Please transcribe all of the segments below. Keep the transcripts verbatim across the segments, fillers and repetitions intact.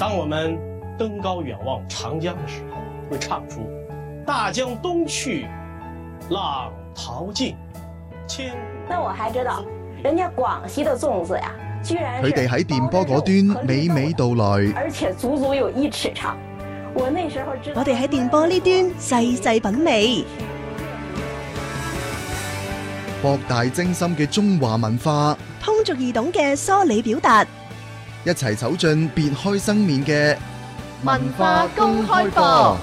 当我们登高远望长江的时候，会唱出“大江东去，浪淘尽，千古”。 那我還知道，人家廣西的粽子呀，居然佢哋喺電波嗰端娓娓道來， 而且足足有一尺長。我那時候知道， 我哋喺電波呢端細細品味， 博大精深嘅中華文化， 通俗易懂嘅梳理表達， 一齊走進別開生面嘅文化公開課。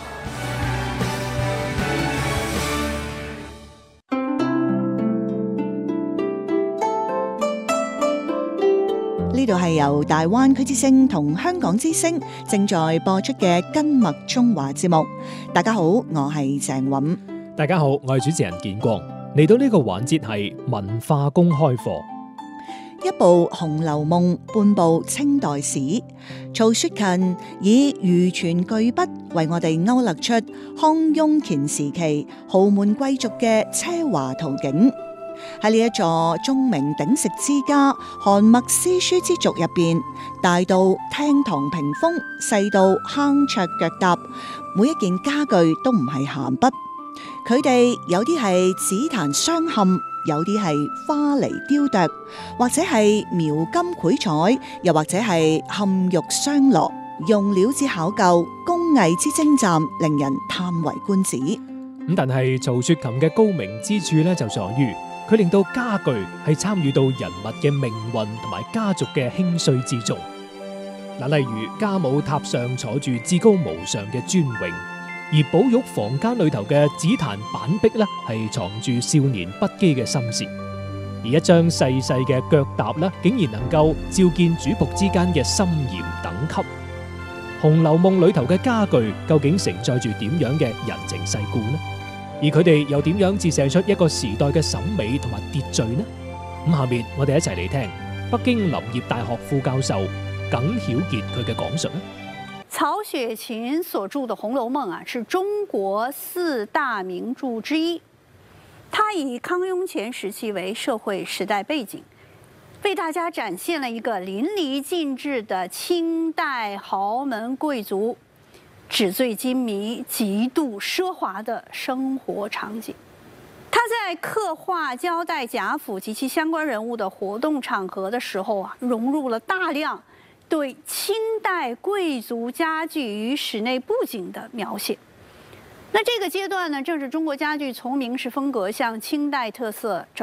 呢度係由大灣區之聲同香港之聲正在播出嘅《根脈中華》節目。大家好，我係鄭韻。 大家好，我係主持人建光。嚟到呢個環節係文化公開課。 一部《紅樓夢》，半部清代史。曹雪芹以漁船巨筆為我哋勾勒出康雍乾時期豪門貴族嘅奢華圖景。喺呢一座鐘鳴鼎食之家、韓墨詩書之族入邊，大到廳堂屏風，細到坑桌腳踏，每一件家具都唔係閒筆。佢哋有啲係紫檀鑲嵌，有啲係花泥雕琢，或者係描金繪彩，又或者係嵌玉鑲羅，用料之考究，工藝之精湛，令人嘆為觀止。 咁但係曹雪芹嘅高明之處咧，就在於佢令到家具係參與到人物嘅命運同埋家族嘅興衰之中。嗱，例如家母塔上坐住至高無上嘅尊榮，而寶玉房間裏頭嘅紫檀板壁咧，係藏住少年不羈嘅心事。而一張細細嘅腳踏咧，竟然能夠照見主僕之間嘅森嚴等級。《紅樓夢》裏頭嘅家具究竟承載住點樣嘅人情世故呢？而佢哋又點樣折射出一個時代嘅審美同埋秩序呢？咁下面我哋一齊嚟聽北京林業大學副教授耿曉傑佢嘅講述呢。 曹雪芹所著的《紅樓夢》啊，是中國四大名著之一。他以康雍乾時期為社會時代背景，為大家展現了一個淋漓盡致的清代豪門貴族紙醉金迷、極度奢華的生活場景。他在刻畫交代賈府及其相關人物的活動場合的時候啊，融入了大量對清代貴族家具與室內布景的描寫。那這個階段呢，正是中國家具從明式風格向清代特色轉